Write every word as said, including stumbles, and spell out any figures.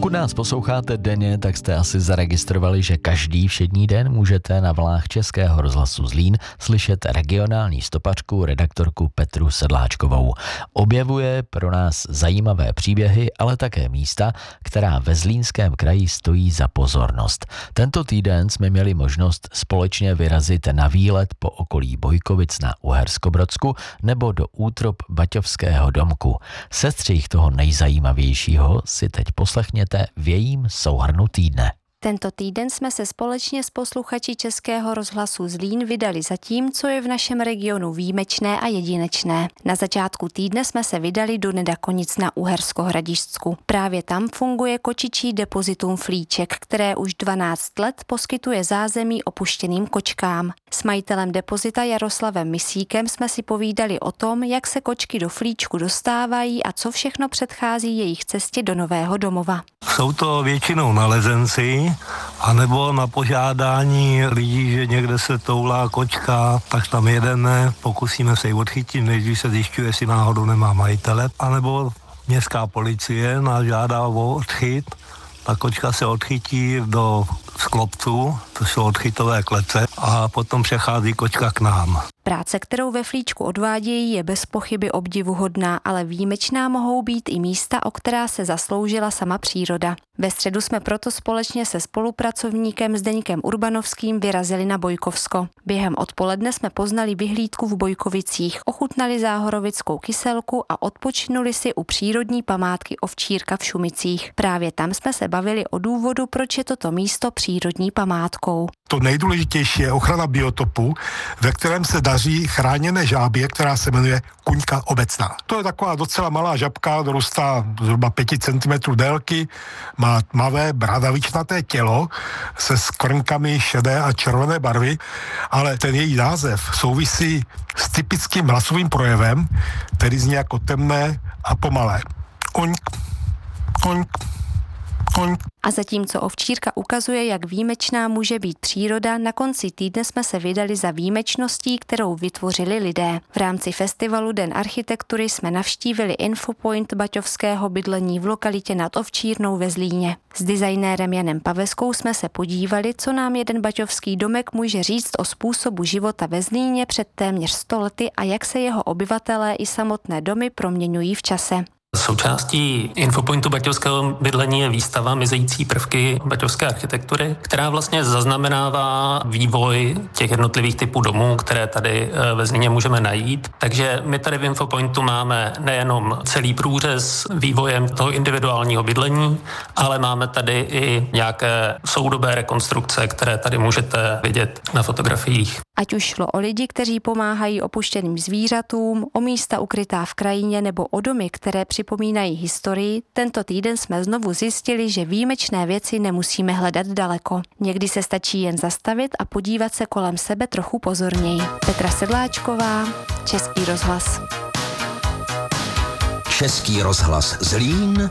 Pokud nás posloucháte denně, tak jste asi zaregistrovali, že každý všední den můžete na vlnách Českého rozhlasu Zlín slyšet regionální stopařku, redaktorku Petru Sedláčkovou. Objevuje pro nás zajímavé příběhy, ale také místa, která ve Zlínském kraji stojí za pozornost. Tento týden jsme měli možnost společně vyrazit na výlet po okolí Bojkovic na Uherskobrodsku nebo do útrop Baťovského domku. Sestřih toho nejzajímavějšího si teď poslechněte v jejím souhrnu týdne. Tento týden jsme se společně s posluchači Českého rozhlasu Zlín vydali za tím, co je v našem regionu výjimečné a jedinečné. Na začátku týdne jsme se vydali do Nedakonic na Uhersko-Hradišťsku. Právě tam funguje kočičí depozitum Flíček, které už dvanáct let poskytuje zázemí opuštěným kočkám. S majitelem depozita Jaroslavem Misíkem jsme si povídali o tom, jak se kočky do Flíčku dostávají a co všechno předchází jejich cestě do nového domova. Jsou to většinou nalezenci, anebo na požádání lidí, že někde se toulá kočka, tak tam jedeme, pokusíme se ji odchytit, než se zjišťuje, jestli náhodou nemá majitele, anebo městská policie nás žádá o odchyt. Ta kočka se odchytí do sklopců, to jsou odchytové klece, a potom přechází kočka k nám. Práce, kterou ve Flíčku odvádějí, je bez pochyby obdivuhodná, ale výjimečná mohou být i místa, o která se zasloužila sama příroda. Ve středu jsme proto společně se spolupracovníkem Zdeňkem Urbanovským vyrazili na Bojkovsko. Během odpoledne jsme poznali vyhlídku v Bojkovicích, ochutnali záhorovickou kyselku a odpočinuli si u přírodní památky Ovčírka v Šumicích. Právě tam jsme se bavili o důvodu, proč je toto místo přírodní památkou. To nejdůležitější je ochrana biotopu, ve kterém se daří chráněné žábě, která se jmenuje kuňka obecná. To je taková docela malá žabka, dorůstá zhruba pět centimetrů délky, má tmavé bradavičnaté tělo se skvrnkami šedé a červené barvy, ale ten její název souvisí s typickým hlasovým projevem, který zní jako temné a pomalé. Kuňk, kuňk, kuňk. A zatímco Ovčírka ukazuje, jak výjimečná může být příroda, na konci týdne jsme se vydali za výjimečností, kterou vytvořili lidé. V rámci festivalu Den architektury jsme navštívili Infopoint baťovského bydlení v lokalitě nad Ovčírnou ve Zlíně. S designérem Janem Paveskou jsme se podívali, co nám jeden baťovský domek může říct o způsobu života ve Zlíně před téměř sto lety a jak se jeho obyvatelé i samotné domy proměňují v čase. Součástí Infopointu baťovského bydlení je výstava Mizející prvky baťovské architektury, která vlastně zaznamenává vývoj těch jednotlivých typů domů, které tady ve Zlíně můžeme najít. Takže my tady v Infopointu máme nejenom celý průřez vývojem toho individuálního bydlení, ale máme tady i nějaké soudobé rekonstrukce, které tady můžete vidět na fotografiích. Ať už šlo o lidi, kteří pomáhají opuštěným zvířatům, o místa ukrytá v krajině nebo o domy, které připomínají historii, tento týden jsme znovu zjistili, že výjimečné věci nemusíme hledat daleko. Někdy se stačí jen zastavit a podívat se kolem sebe trochu pozorněji. Petra Sedláčková, Český rozhlas. Český rozhlas Zlín